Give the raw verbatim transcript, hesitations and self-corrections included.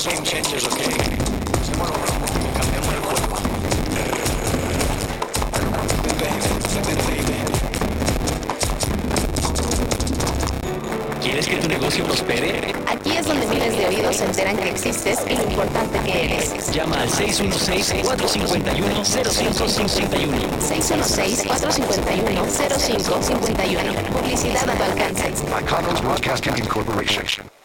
game changers, ok. Hacemos lo mismo, cambiamos el juego. ¿Quieres que tu negocio prospere? Aquí es donde miles de oídos se enteran que existes y lo importante que eres. Llama al seis uno seis, cuatro cinco uno, cero cinco cinco uno. seis uno seis, cuatro cinco uno, cero cinco cinco uno. Publicidad a tu alcance. By Condos Broadcasting Incorporation.